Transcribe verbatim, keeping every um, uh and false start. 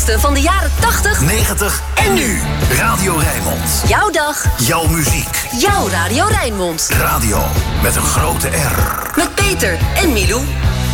lekkerste van de jaren tachtig, negentig en nu. Radio Rijnmond. Jouw dag. Jouw muziek. Jouw Radio Rijnmond. Radio met een grote R. Met Peter en Milou.